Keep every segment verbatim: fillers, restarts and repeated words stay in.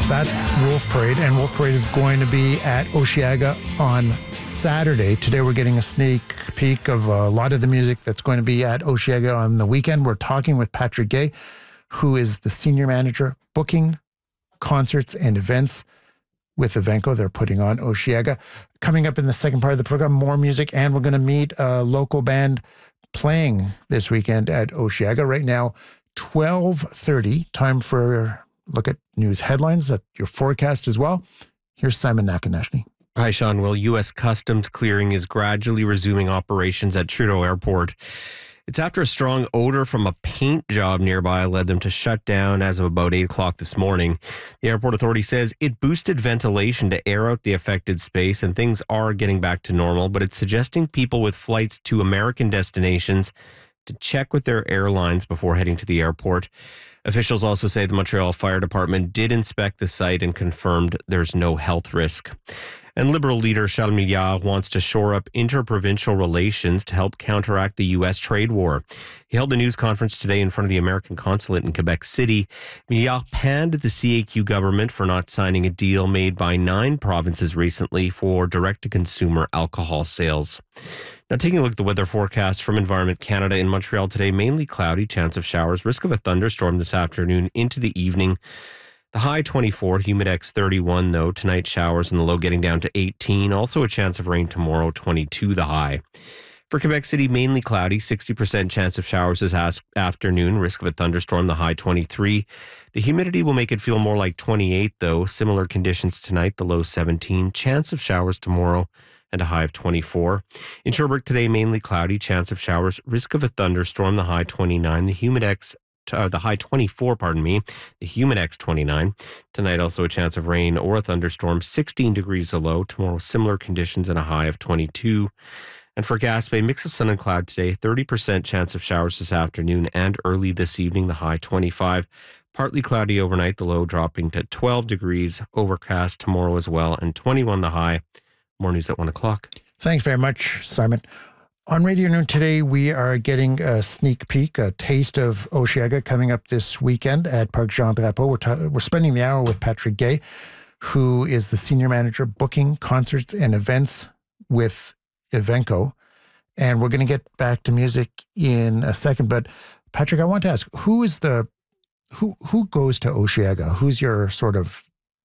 That's Wolf Parade, and Wolf Parade is going to be at Osheaga on Saturday. Today we're getting a sneak peek of a lot of the music that's going to be at Osheaga on the weekend. We're talking with Patrick Gay, who is the senior manager booking concerts and events with Evenko. They're putting on Osheaga. Coming up in the second part of the program, more music, and we're going to meet a local band playing this weekend at Osheaga. Right now, twelve thirty, time for look at news headlines, at your forecast as well. Here's Simon Nakanashny. Hi, Sean. Well, U S Customs clearing is gradually resuming operations at Trudeau Airport. It's after a strong odor from a paint job nearby led them to shut down as of about eight o'clock this morning. The airport authority says it boosted ventilation to air out the affected space and things are getting back to normal, but it's suggesting people with flights to American destinations to check with their airlines before heading to the airport. Officials also say the Montreal Fire Department did inspect the site and confirmed there's no health risk. And Liberal leader Charles Milliard wants to shore up interprovincial relations to help counteract the U S trade war. He held a news conference today in front of the American consulate in Quebec City. Milliard panned the C A Q government for not signing a deal made by nine provinces recently for direct-to-consumer alcohol sales. Now, taking a look at the weather forecast from Environment Canada in Montreal today, mainly cloudy, chance of showers, risk of a thunderstorm this afternoon into the evening. The high twenty-four, humidex thirty-one, though. Tonight, showers and the low getting down to eighteen. Also a chance of rain tomorrow, twenty-two the high. For Quebec City, mainly cloudy, sixty percent chance of showers this afternoon, risk of a thunderstorm, the high twenty-three. The humidity will make it feel more like twenty-eight, though. Similar conditions tonight, the low seventeen. Chance of showers tomorrow and a high of twenty-four. In Sherbrooke today, mainly cloudy, chance of showers, risk of a thunderstorm, the high twenty-nine. The humidex Uh, the high twenty-four, pardon me, the humidex twenty-nine. Tonight, also a chance of rain or a thunderstorm, sixteen degrees the low. Tomorrow, similar conditions and a high of twenty-two. And for Gaspé, mix of sun and cloud today, thirty percent chance of showers this afternoon and early this evening, the high twenty-five. Partly cloudy overnight, the low dropping to twelve degrees, overcast tomorrow as well, and twenty-one the high. More news at one o'clock. Thanks very much, Simon. On Radio Noon today, we are getting a sneak peek, a taste of Osheaga coming up this weekend at Parc Jean Drapeau. We're, ta- we're spending the hour with Patrick Gay, who is the senior manager booking concerts and events with Evenko. And we're going to get back to music in a second. But Patrick, I want to ask, who is the who who goes to Osheaga? Who's your sort of,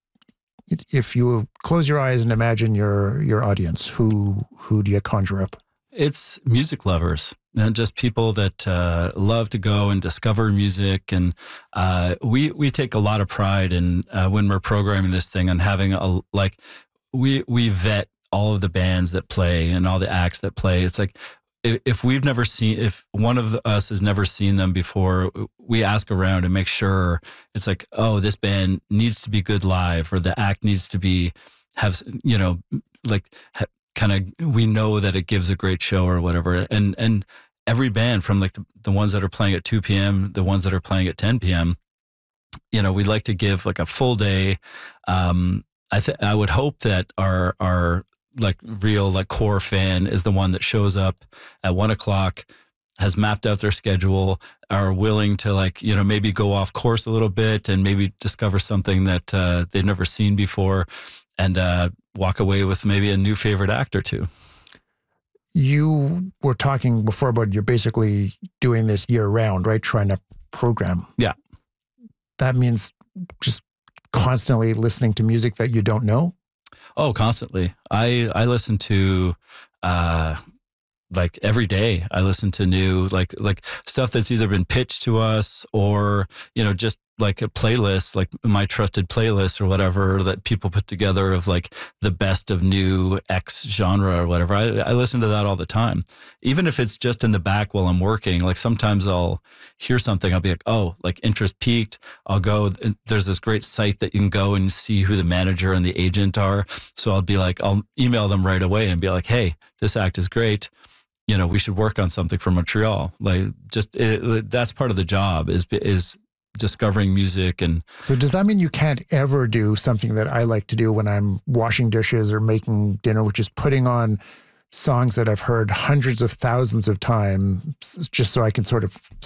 if you close your eyes and imagine your your audience, who who do you conjure up? It's music lovers and just people that uh, love to go and discover music. And uh, we we take a lot of pride in uh, when we're programming this thing and having a like we we vet all of the bands that play and all the acts that play. It's like if, if we've never seen if one of us has never seen them before, we ask around and make sure it's like, oh, this band needs to be good live, or the act needs to be have you know like. Ha, kind of, we know that it gives a great show or whatever. And, and every band from like the, the ones that are playing at two p.m., the ones that are playing at ten p.m., you know, we like to give like a full day. Um, I th- I would hope that our, our like real like core fan is the one that shows up at one o'clock, has mapped out their schedule, are willing to like, you know, maybe go off course a little bit and maybe discover something that uh, they've never seen before, and uh, walk away with maybe a new favorite act or two. You were talking before about you're basically doing this year round, right? Trying to program. Yeah. That means just constantly listening to music that you don't know? Oh, constantly. I, I listen to, uh, like every day I listen to new, like, like stuff that's either been pitched to us or, you know, just like a playlist, like my trusted playlist or whatever that people put together of like the best of new X genre or whatever. I, I listen to that all the time. Even if it's just in the back while I'm working, like sometimes I'll hear something, I'll be like, oh, like interest peaked. I'll go, there's this great site that you can go and see who the manager and the agent are. So I'll be like, I'll email them right away and be like, hey, this act is great. You know, we should work on something for Montreal. Like just, it, that's part of the job is, is, discovering music. And so does that mean you can't ever do something that I like to do when I'm washing dishes or making dinner, which is putting on songs that I've heard hundreds of thousands of times just so I can sort of